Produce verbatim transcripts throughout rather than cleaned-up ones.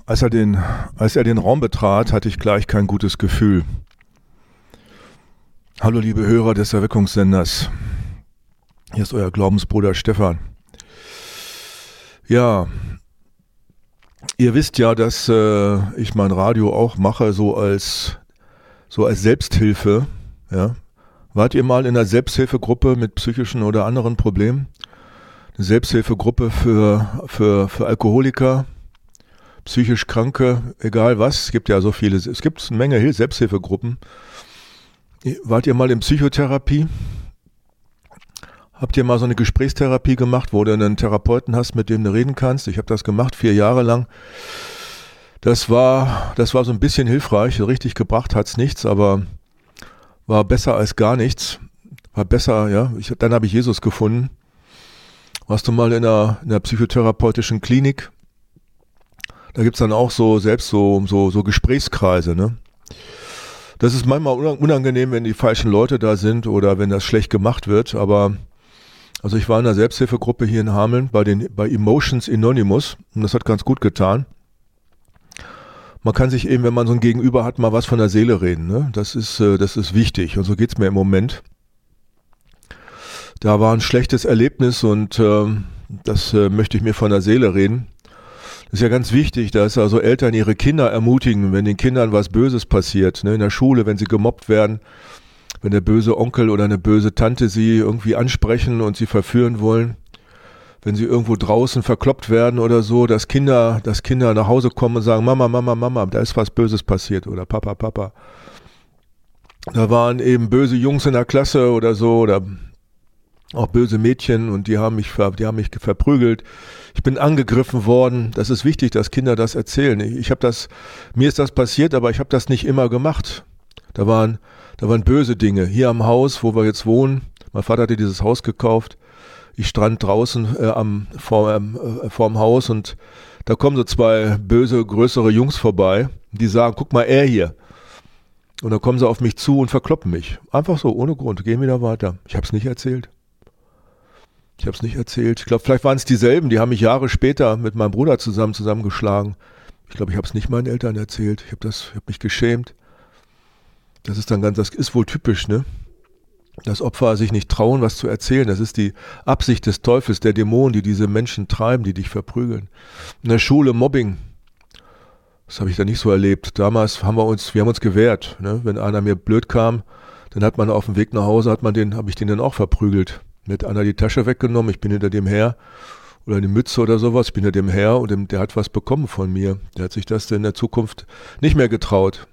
Als er den, als er den Raum betrat, hatte ich gleich kein gutes Gefühl. Hallo liebe Hörer des Erweckungssenders. Hier ist euer Glaubensbruder Stefan. Ja, ihr wisst ja, dass äh, ich mein Radio auch mache, so als, so als Selbsthilfe. Ja. Wart ihr mal in einer Selbsthilfegruppe mit psychischen oder anderen Problemen? Eine Selbsthilfegruppe für, für, für Alkoholiker, psychisch Kranke, egal was. Es gibt ja so viele, es gibt eine Menge Selbsthilfegruppen. Wart ihr mal in Psychotherapie? Habt ihr mal so eine Gesprächstherapie gemacht, wo du einen Therapeuten hast, mit dem du reden kannst? Ich habe das gemacht, vier Jahre lang. Das war, das war so ein bisschen hilfreich. Richtig gebracht hat's nichts, aber war besser als gar nichts. War besser, ja. Ich, dann habe ich Jesus gefunden. Warst du mal in einer, in einer psychotherapeutischen Klinik? Da gibt's dann auch so selbst so, so, so Gesprächskreise, ne? Das ist manchmal unangenehm, wenn die falschen Leute da sind oder wenn das schlecht gemacht wird, aber also ich war in einer Selbsthilfegruppe hier in Hameln bei den bei Emotions Anonymous und das hat ganz gut getan. Man kann sich eben, wenn man so ein Gegenüber hat, mal was von der Seele reden, ne? Das ist äh, das ist wichtig und so geht's mir im Moment. Da war ein schlechtes Erlebnis und äh, das äh, möchte ich mir von der Seele reden. Das ist ja ganz wichtig, dass also Eltern ihre Kinder ermutigen, wenn den Kindern was Böses passiert, ne, in der Schule, wenn sie gemobbt werden, wenn der böse Onkel oder eine böse Tante sie irgendwie ansprechen und sie verführen wollen, wenn sie irgendwo draußen verkloppt werden oder so, dass Kinder, dass Kinder nach Hause kommen und sagen, Mama, Mama, Mama, da ist was Böses passiert oder Papa, Papa. Da waren eben böse Jungs in der Klasse oder so oder auch böse Mädchen und die haben mich, ver, die haben mich verprügelt. Ich bin angegriffen worden. Das ist wichtig, dass Kinder das erzählen. Ich, ich habe das, mir ist das passiert, aber ich habe das nicht immer gemacht. Da waren, da waren böse Dinge. Hier am Haus, wo wir jetzt wohnen. Mein Vater hatte dieses Haus gekauft. Ich stand draußen äh, am vor, ähm, äh, vorm Haus und da kommen so zwei böse, größere Jungs vorbei. Die sagen, guck mal, er hier. Und dann kommen sie auf mich zu und verkloppen mich. Einfach so, ohne Grund. Gehen wieder weiter. Ich habe es nicht erzählt. Ich habe es nicht erzählt. Ich glaube, vielleicht waren es dieselben, die haben mich Jahre später mit meinem Bruder zusammen zusammengeschlagen. Ich glaube, ich habe es nicht meinen Eltern erzählt. Ich habe das, ich habe mich geschämt. Das ist dann ganz, das ist wohl typisch, ne? Dass Opfer sich nicht trauen, was zu erzählen. Das ist die Absicht des Teufels, der Dämonen, die diese Menschen treiben, die dich verprügeln. In der Schule Mobbing. Das habe ich dann nicht so erlebt. Damals haben wir uns, wir haben uns gewehrt, ne? Wenn einer mir blöd kam, dann hat man auf dem Weg nach Hause, hat man den, habe ich den dann auch verprügelt. Mir hat einer die Tasche weggenommen, ich bin hinter dem her, oder eine Mütze oder sowas, ich bin hinter dem her und dem, der hat was bekommen von mir. Der hat sich das in der Zukunft nicht mehr getraut.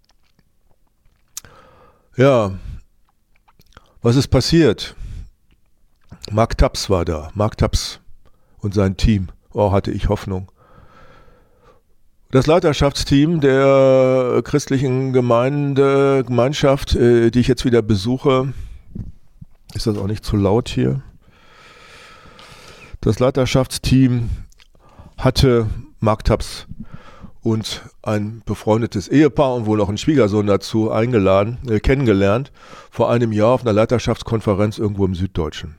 Ja, was ist passiert? Mark Taps war da, Mark Taps und sein Team. Oh, hatte ich Hoffnung. Das Leiterschaftsteam der christlichen Gemeinde, Gemeinschaft, äh, die ich jetzt wieder besuche. Ist das auch nicht zu laut hier? Das Leiterschaftsteam hatte Mark Taps und ein befreundetes Ehepaar und wohl noch einen Schwiegersohn dazu eingeladen, äh, kennengelernt, vor einem Jahr auf einer Leiterschaftskonferenz irgendwo im Süddeutschen.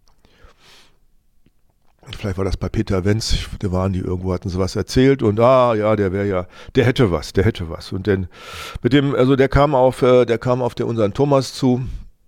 Vielleicht war das bei Peter Wenz, da waren die irgendwo, hatten sie was erzählt und ah ja, der wäre ja, der hätte was, der hätte was. Und denn mit dem, also der kam auf, äh, der kam auf den, unseren Thomas zu.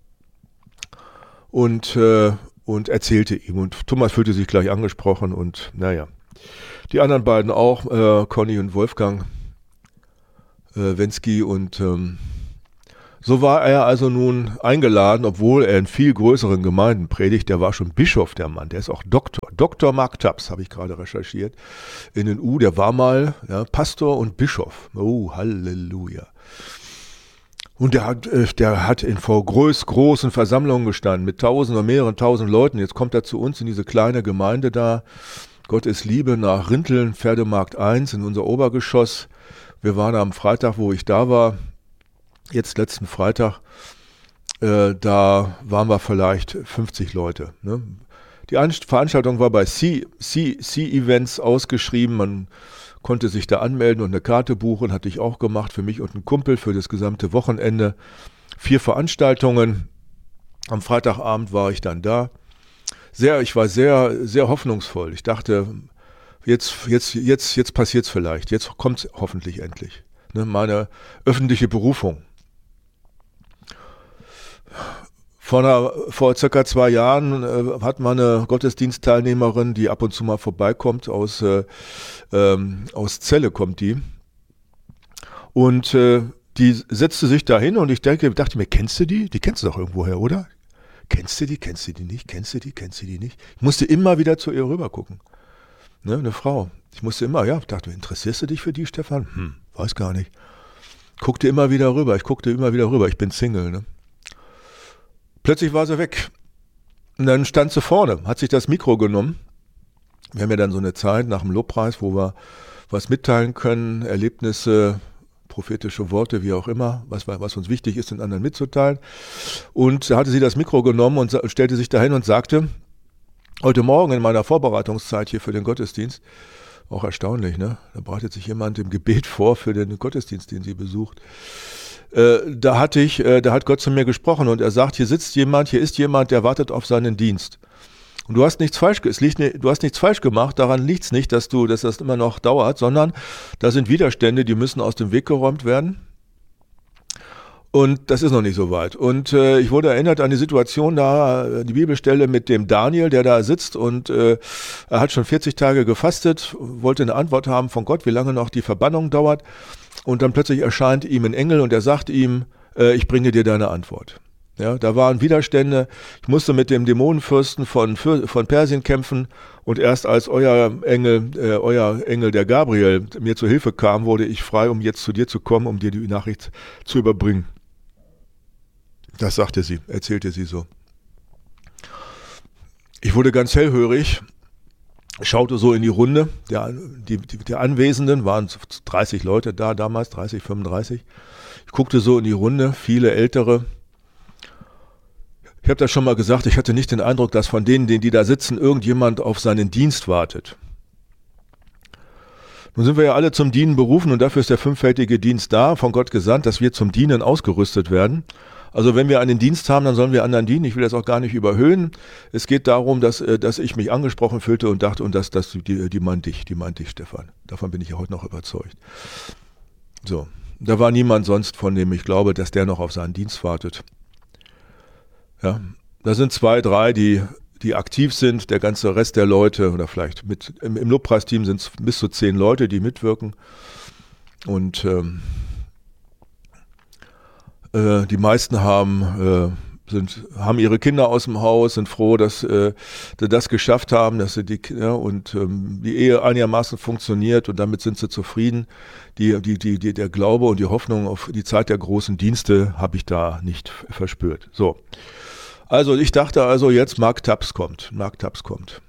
Und, äh, und erzählte ihm. Und Thomas fühlte sich gleich angesprochen und naja. Die anderen beiden auch, äh, Conny und Wolfgang äh, Wensky. Und ähm, so war er also nun eingeladen, obwohl er in viel größeren Gemeinden predigt. Der war schon Bischof, der Mann. Der ist auch Doktor. Doktor Mark Taps, habe ich gerade recherchiert. In den U, der war mal ja, Pastor und Bischof. Oh, Halleluja. Und der hat, der hat in vor groß, großen Versammlungen gestanden, mit tausend oder mehreren tausend Leuten. Jetzt kommt er zu uns in diese kleine Gemeinde da. Gott ist Liebe nach Rinteln, Pferdemarkt eins in unser Obergeschoss. Wir waren am Freitag, wo ich da war, jetzt letzten Freitag, äh, da waren wir vielleicht fünfzig Leute. Ne? Die An- Veranstaltung war bei C-Events ausgeschrieben. Man konnte sich da anmelden und eine Karte buchen, hatte ich auch gemacht für mich und einen Kumpel für das gesamte Wochenende. Vier Veranstaltungen. Am Freitagabend war ich dann da. Sehr, ich war sehr, sehr hoffnungsvoll. Ich dachte, jetzt, jetzt, jetzt, jetzt passiert es vielleicht, jetzt kommt es hoffentlich endlich. Ne, meine öffentliche Berufung. Vor, einer, vor circa zwei Jahren äh, hat man eine Gottesdienstteilnehmerin, die ab und zu mal vorbeikommt, aus, äh, ähm, aus Celle kommt die. Und äh, die setzte sich da hin und ich denke, dachte mir, kennst du die? Die kennst du doch irgendwoher, oder? Kennst du die? Kennst du die nicht? Kennst du die? Kennst du die nicht? Ich musste immer wieder zu ihr rüber gucken. Ne, eine Frau. Ich musste immer, ja, dachte, interessierst du dich für die, Stefan? Hm, weiß gar nicht. Guckte immer wieder rüber, ich guckte immer wieder rüber, ich bin Single, ne? Plötzlich war sie weg. Und dann stand sie vorne, hat sich das Mikro genommen. Wir haben ja dann so eine Zeit nach dem Lobpreis, wo wir was mitteilen können, Erlebnisse, prophetische Worte, wie auch immer, was, was uns wichtig ist, den anderen mitzuteilen. Und da hatte sie das Mikro genommen und stellte sich dahin und sagte, heute Morgen in meiner Vorbereitungszeit hier für den Gottesdienst, auch erstaunlich, ne? Da bereitet sich jemand im Gebet vor für den Gottesdienst, den sie besucht. Äh, da hatte ich, äh, da hat Gott zu mir gesprochen und er sagt, hier sitzt jemand, hier ist jemand, der wartet auf seinen Dienst. Und du hast nichts falsch, es liegt, du hast nichts falsch gemacht, daran liegt es nicht, dass du, dass das immer noch dauert, sondern da sind Widerstände, die müssen aus dem Weg geräumt werden. Und das ist noch nicht so weit. Und äh, ich wurde erinnert an die Situation da, die Bibelstelle mit dem Daniel, der da sitzt und äh, er hat schon vierzig Tage gefastet, wollte eine Antwort haben von Gott, wie lange noch die Verbannung dauert. Und dann plötzlich erscheint ihm ein Engel und er sagt ihm, äh, ich bringe dir deine Antwort. Ja, da waren Widerstände, ich musste mit dem Dämonenfürsten von, von Persien kämpfen und erst als euer Engel, äh, euer Engel, der Gabriel, mir zur Hilfe kam, wurde ich frei, um jetzt zu dir zu kommen, um dir die Nachricht zu überbringen. Das sagte sie, erzählte sie so. Ich wurde ganz hellhörig, schaute so in die Runde, der, die, die, der Anwesenden, waren dreißig Leute da damals, dreißig, fünfunddreißig. Ich guckte so in die Runde, viele Ältere. Ich habe das schon mal gesagt, ich hatte nicht den Eindruck, dass von denen, die da sitzen, irgendjemand auf seinen Dienst wartet. Nun sind wir ja alle zum Dienen berufen und dafür ist der fünffältige Dienst da, von Gott gesandt, dass wir zum Dienen ausgerüstet werden. Also wenn wir einen Dienst haben, dann sollen wir anderen dienen. Ich will das auch gar nicht überhöhen. Es geht darum, dass, dass ich mich angesprochen fühlte und dachte, und das, das, die, die meint dich, die meint dich, Stefan. Davon bin ich ja heute noch überzeugt. So, da war niemand sonst, von dem ich glaube, dass der noch auf seinen Dienst wartet. Ja, da sind zwei, drei, die, die aktiv sind. Der ganze Rest der Leute, oder vielleicht mit im, im Lobpreisteam sind es bis zu zehn Leute, die mitwirken. Und ähm, äh, die meisten haben, äh, sind, haben ihre Kinder aus dem Haus, sind froh, dass äh, sie das geschafft haben, dass sie die, ja, und ähm, die Ehe einigermaßen funktioniert und damit sind sie zufrieden. Die, die, die, die, der Glaube und die Hoffnung auf die Zeit der großen Dienste habe ich da nicht verspürt. So. Also ich dachte also jetzt Mark Taps kommt, Mark Taps kommt.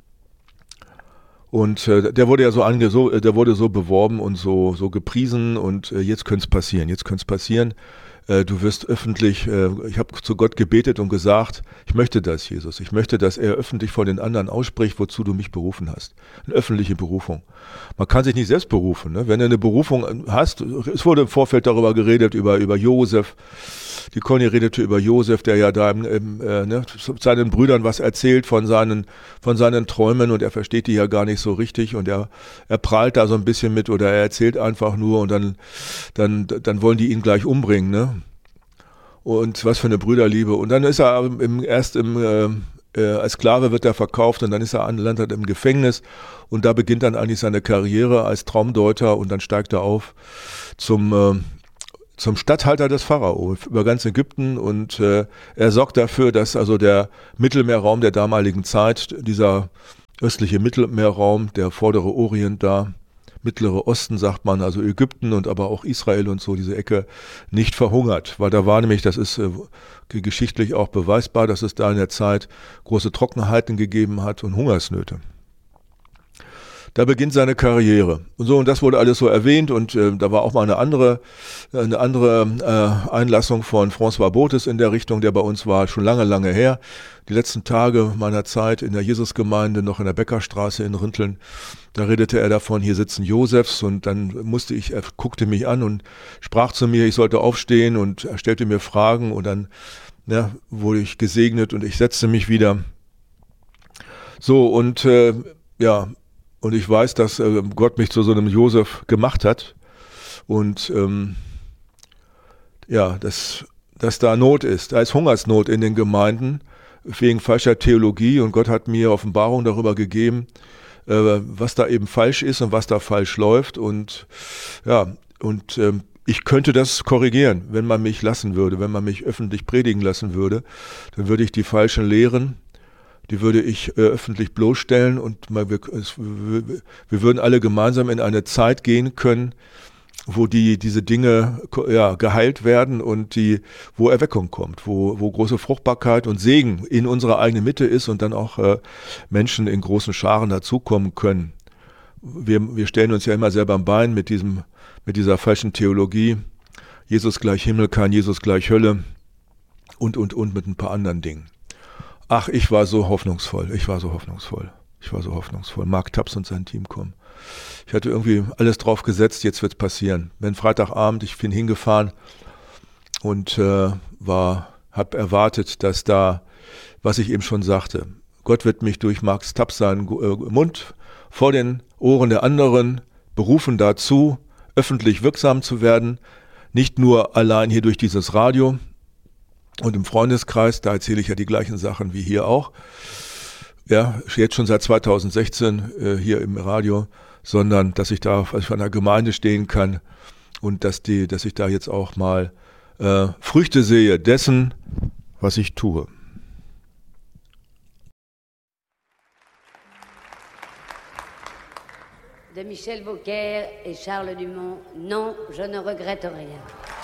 Und äh, der wurde ja so ange, so, der wurde so beworben und so, so gepriesen und äh, jetzt könnte es passieren, jetzt könnte es passieren. Äh, du wirst öffentlich, äh, ich habe zu Gott gebetet und gesagt, ich möchte das, Jesus, ich möchte, dass er öffentlich vor den anderen ausspricht, wozu du mich berufen hast. Eine öffentliche Berufung. Man kann sich nicht selbst berufen, ne? Wenn du eine Berufung hast, es wurde im Vorfeld darüber geredet, über, über Josef. Die Conny redete über Josef, der ja da im, im, äh, ne, seinen Brüdern was erzählt von seinen, von seinen Träumen und er versteht die ja gar nicht so richtig und er, er prahlt da so ein bisschen mit oder er erzählt einfach nur und dann, dann, dann wollen die ihn gleich umbringen, ne? Und was für eine Brüderliebe. Und dann ist er im, erst im, äh, äh, als Sklave wird er verkauft und dann ist er angelandet im Gefängnis und da beginnt dann eigentlich seine Karriere als Traumdeuter und dann steigt er auf zum äh, zum Statthalter des Pharao über ganz Ägypten und äh, er sorgt dafür, dass also der Mittelmeerraum der damaligen Zeit, dieser östliche Mittelmeerraum, der vordere Orient da, Mittlere Osten sagt man, also Ägypten und aber auch Israel und so, diese Ecke nicht verhungert, weil da war nämlich, das ist äh, geschichtlich auch beweisbar, dass es da in der Zeit große Trockenheiten gegeben hat und Hungersnöte. Da beginnt seine Karriere. Und so, und das wurde alles so erwähnt und äh, da war auch mal eine andere, eine andere äh, Einlassung von François Botes in der Richtung, der bei uns war, schon lange, lange her. Die letzten Tage meiner Zeit in der Jesusgemeinde, noch in der Bäckerstraße in Rinteln, da redete er davon, hier sitzen Josefs und dann musste ich, er guckte mich an und sprach zu mir, ich sollte aufstehen und er stellte mir Fragen und dann ja, wurde ich gesegnet und ich setzte mich wieder. So und äh, ja, Und ich weiß, dass äh, Gott mich zu so einem Josef gemacht hat. Und ähm, ja, dass, dass da Not ist. Da ist Hungersnot in den Gemeinden wegen falscher Theologie. Und Gott hat mir Offenbarung darüber gegeben, äh, was da eben falsch ist und was da falsch läuft. Und ja, und ähm, ich könnte das korrigieren, wenn man mich lassen würde, wenn man mich öffentlich predigen lassen würde. Dann würde ich die falschen Lehren, die würde ich äh, öffentlich bloßstellen und mal, wir, es, wir, wir würden alle gemeinsam in eine Zeit gehen können, wo die diese Dinge ja, geheilt werden und die, wo Erweckung kommt, wo, wo große Fruchtbarkeit und Segen in unserer eigenen Mitte ist und dann auch äh, Menschen in großen Scharen dazukommen können. Wir, wir stellen uns ja immer selber am Bein mit diesem, mit dieser falschen Theologie. Jesus gleich Himmel, kein Jesus gleich Hölle und, und, und mit ein paar anderen Dingen. Ach, ich war so hoffnungsvoll, ich war so hoffnungsvoll, ich war so hoffnungsvoll. Mark Taps und sein Team kommen. Ich hatte irgendwie alles drauf gesetzt, jetzt wird's passieren. Wenn Freitagabend, ich bin hingefahren und äh, war, habe erwartet, dass da, was ich eben schon sagte, Gott wird mich durch Mark Taps seinen äh, Mund vor den Ohren der anderen berufen dazu, öffentlich wirksam zu werden, nicht nur allein hier durch dieses Radio, und im Freundeskreis, da erzähle ich ja die gleichen Sachen wie hier auch. Ja, jetzt schon seit zweitausendsechzehn äh, hier im Radio, sondern dass ich da auf einer Gemeinde stehen kann und dass die, dass ich da jetzt auch mal äh, Früchte sehe dessen, was ich tue. De Michel Beaucaire et Charles Dumont, non, je ne regrette rien.